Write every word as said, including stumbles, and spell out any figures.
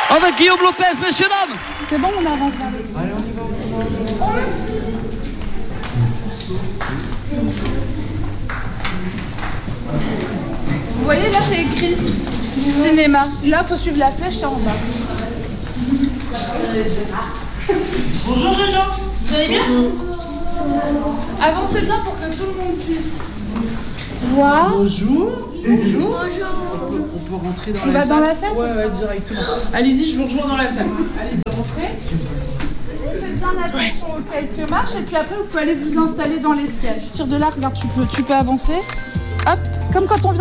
Avec Guillaume Lopez, messieurs, dames. C'est bon, on avance vers les... Allez, on y va, on y va. Vous voyez, là, c'est écrit cinéma. Là, il faut suivre la flèche, c'est en bas. Bonjour Jojo, vous allez bien? Avancez bien pour que tout le monde puisse voir. Bonjour. Bonjour. On peut rentrer dans On la va salle. dans la salle, Ouais, c'est ouais, ça? directement. Allez-y, je vous rejoins dans la salle. Allez-y, rentrez. Faites bien attention aux quelques marches et puis après, vous pouvez aller vous installer dans les sièges. À partir de là, regarde, tu peux, tu peux avancer. Hop, comme quand on vient